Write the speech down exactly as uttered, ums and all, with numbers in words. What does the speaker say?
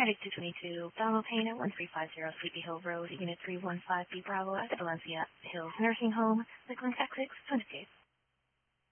Medic two twenty-two, Donald Payne at one three five zero Sleepy Hill Road, Unit three one five B Bravo at the Valencia Hills Nursing Home, Lakeland, Essex, twenty-two.